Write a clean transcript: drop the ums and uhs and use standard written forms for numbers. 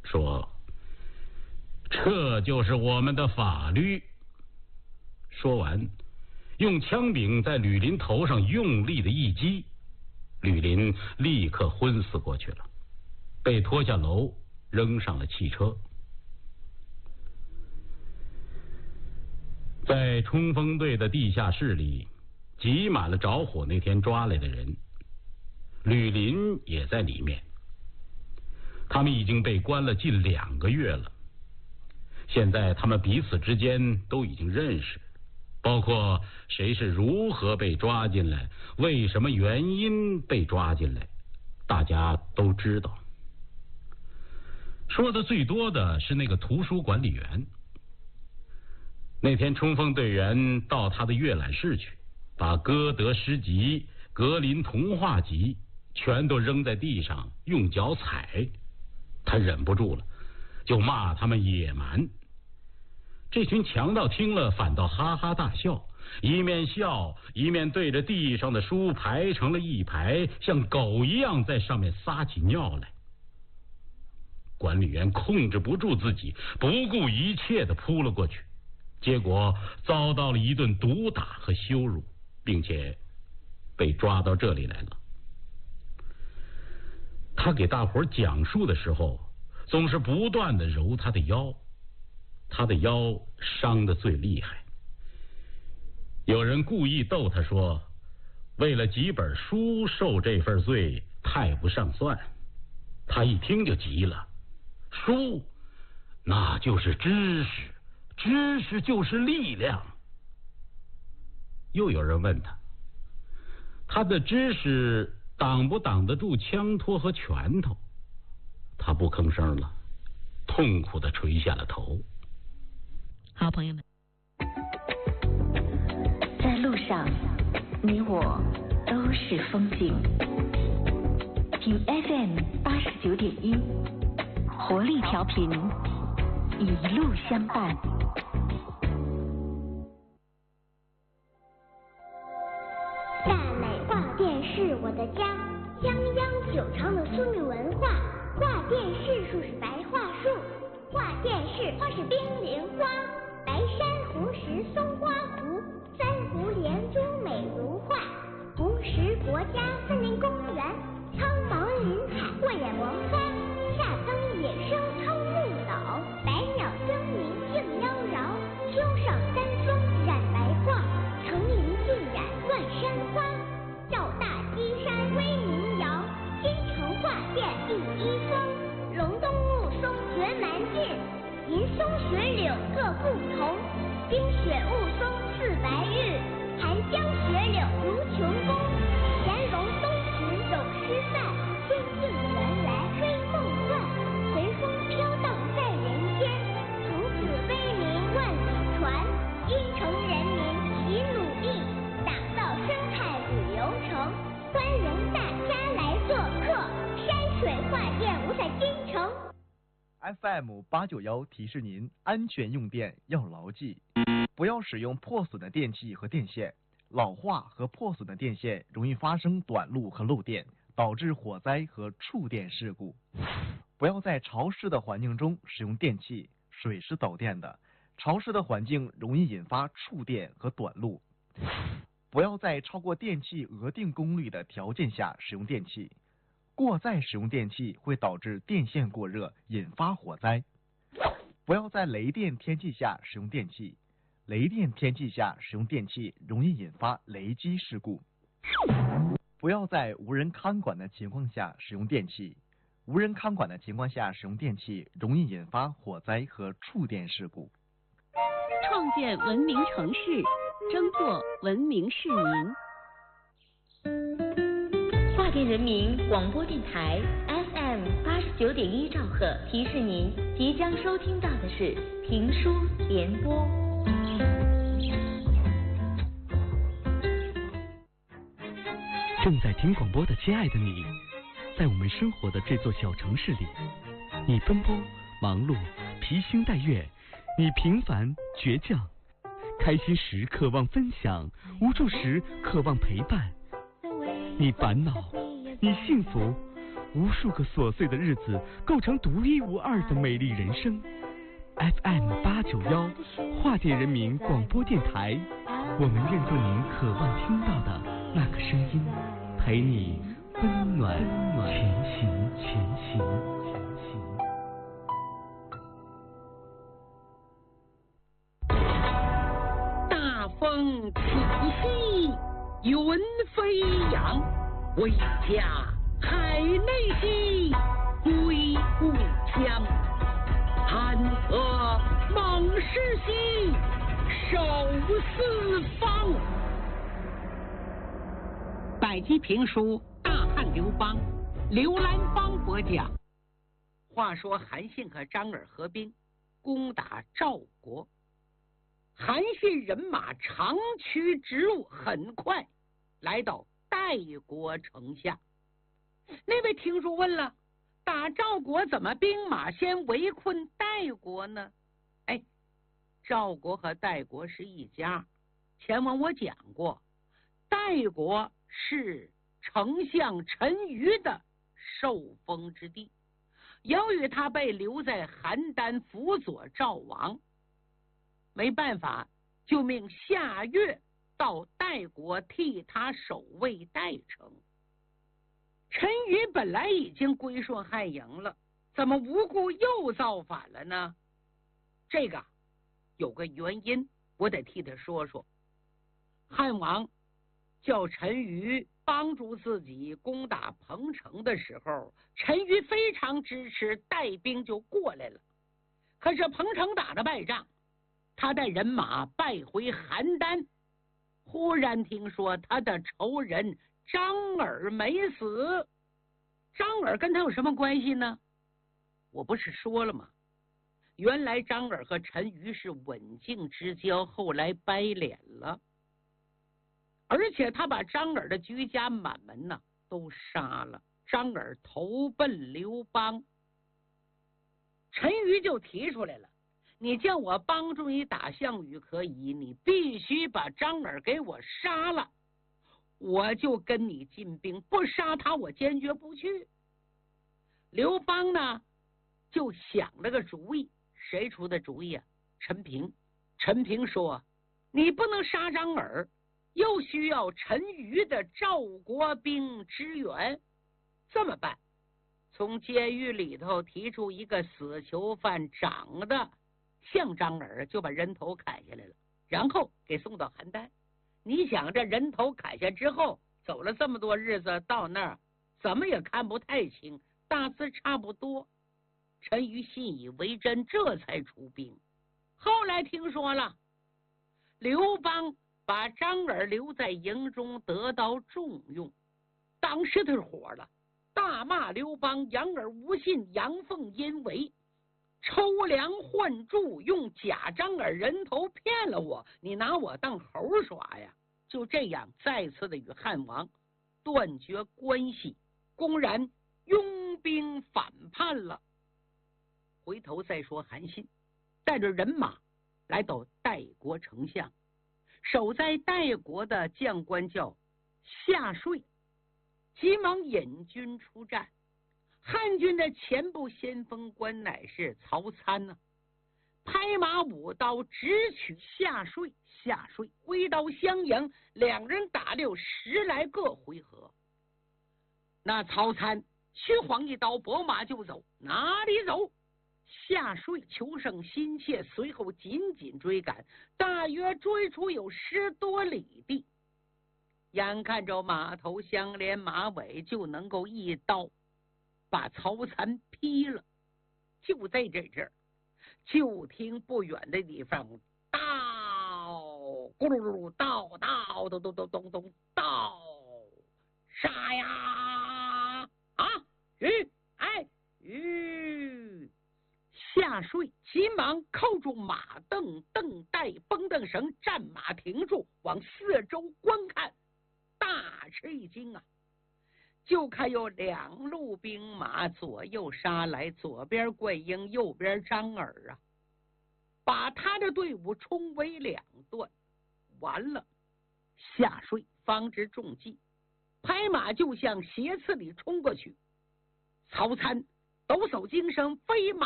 说：“这就是我们的法律。”说完，用枪柄在吕林头上用力的一击，吕林立刻昏死过去了，被拖下楼扔上了汽车。在冲锋队的地下室里，挤满了着火那天抓来的人，吕林也在里面。他们已经被关了近2个月了，现在他们彼此之间都已经认识，包括谁是如何被抓进来，为什么原因被抓进来，大家都知道。说的最多的是那个图书管理员。那天冲锋队员到他的阅览室去，把歌德诗集、格林童话集全都扔在地上，用脚踩。他忍不住了，就骂他们野蛮。这群强盗听了反倒哈哈大笑，一面笑一面对着地上的书排成了一排，像狗一样在上面撒起尿来。管理员控制不住自己，不顾一切地扑了过去，结果遭到了一顿毒打和羞辱，并且被抓到这里来了。他给大伙讲述的时候，总是不断地揉他的腰，他的腰伤得最厉害。有人故意逗他说，为了几本书受这份罪太不上算。他一听就急了，书那就是知识，知识就是力量。又有人问他，他的知识挡不挡得住枪托和拳头？他不吭声了，痛苦地垂下了头。 好朋友们， 在路上，你我都是风景。听 FM 89.1，活力调频，一路相伴。 大美画店是我的家，泱泱久长的苏女文化。画店是树是白桦树，画店是花是冰凌花。白珊瑚石松花湖，珊瑚连珠美如画。红石国家森林公园，苍茫林海慧眼王花。夏灯野生苍木岛，百鸟争鸣竞妖娆。秋上丹枫染白桦，层林尽染乱山花。赵大基山威名扬，京城画店第一峰。隆冬雾凇绝蛮劲，银松雪岭各不同。冰雪雾凇似白玉，寒江雪岭如琼宫。乾隆东池有诗赞，天境原来黑梦幻。随风飘荡在人间，从此威名万里传。京城人民齐努力，打造生态旅游城，欢迎大家来做客山水画店五彩京城。 FM 891提示您：安全用电要牢记，不要使用破损的电器和电线。老化和破损的电线容易发生短路和漏电，导致火灾和触电事故。不要在潮湿的环境中使用电器，水是导电的，潮湿的环境容易引发触电和短路。不要在超过电器额定功率的条件下使用电器，过载使用电器会导致电线过热，引发火灾。不要在雷电天气下使用电器，雷电天气下使用电器容易引发雷击事故。不要在无人看管的情况下使用电器，无人看管的情况下使用电器容易引发火灾和触电事故。 创建文明城市，争做文明市民。 画店人民广播电台 FM 89.1兆赫提示您，即将收听到的是评书联播。 正在听广播的亲爱的你，在我们生活的这座小城市里，你奔波忙碌，披星戴月，你平凡倔强，开心时渴望分享，无助时渴望陪伴。你烦恼，你幸福， 无数个琐碎的日子构成独一无二的美丽人生。FM891桦甸人民广播电台，我们愿做您渴望听到的那个声音，陪你温暖前行。 大风起兮云飞扬，为家海内兮归故乡。安和猛士兮守四方。百集评书《大汉刘邦》，刘兰芳播讲。话说韩信和张耳合兵攻打赵国，韩信人马长驱直入，很快来到代国城下。那位听书问了，打赵国怎么兵马先围困代国呢？哎，赵国和代国是一家，前文我讲过，代国是丞相陈馀的受封之地，由于他被留在邯郸辅佐赵王，没办法，就命夏月到代国替他守卫代城。陈馀本来已经归顺汉营了，怎么无故又造反了呢？这个有个原因，我得替他说说。汉王叫陈馀帮助自己攻打彭城的时候，陈馀非常支持，带兵就过来了。可是彭城打了败仗，他带人马败回邯郸，忽然听说他的仇人张耳没死。张耳跟他有什么关系呢？我不是说了吗？原来张耳和陈馀是刎颈之交，后来掰脸了，而且他把张耳的居家满门呢都杀了。张耳投奔刘邦，陈馀就提出来了，你叫我帮助你打项羽可以，你必须把张耳给我杀了，我就跟你进兵，不杀他我坚决不去。刘邦呢就想了个主意，谁出的主意啊？陈平。陈平说，你不能杀张耳，又需要陈馀的赵国兵支援，这么办？从监狱里头提出一个死囚犯，长得像张耳，就把人头砍下来了，然后给送到邯郸。你想这人头砍下之后，走了这么多日子，到那儿怎么也看不太清，大致差不多。陈馀信以为真，这才出兵。后来听说了，刘邦把张耳留在营中，得到重用。当时他是火了，大骂刘邦养耳无信，阳奉阴违，抽粮换柱，用假张耳人头骗了我，你拿我当猴耍呀！就这样再次的与汉王断绝关系，公然拥兵反叛了。回头再说韩信带着人马来到代国丞相，守在代国的将官叫夏说，急忙引军出战。汉军的前部先锋官乃是曹参呢，拍马舞刀直取夏说，夏说挥刀相迎，两人打了10来个回合。那曹参虚晃一刀，拨马就走，哪里走？夏说求胜心切，随后紧紧追赶，大约追出有10多里地。眼看着马头相连，马尾就能够一刀把曹参劈了。就在这阵儿，就听不远的地方，到咕噜噜噜，到咚咚咚咚咚，到杀呀！啊，夏说急忙扣住马蹬，蹬带绷蹬绳，战马停住，往四周观看，大吃一惊啊！就看有2路兵马左右杀来，左边灌婴，右边张耳啊，把他的队伍冲为2段。完了，夏说方知中计，拍马就向斜刺里冲过去。 曹参抖擞精神，飞马